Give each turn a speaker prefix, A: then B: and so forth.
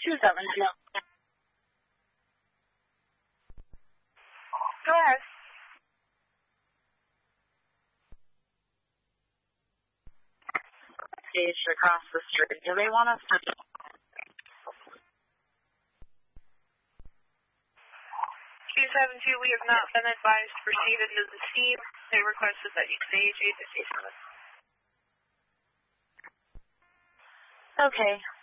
A: 272.
B: Go ahead.
A: Staged across the street. Do they want us to...
B: 272, we have not been advised to proceed into the scene. They requested that you stage 857.
A: Okay.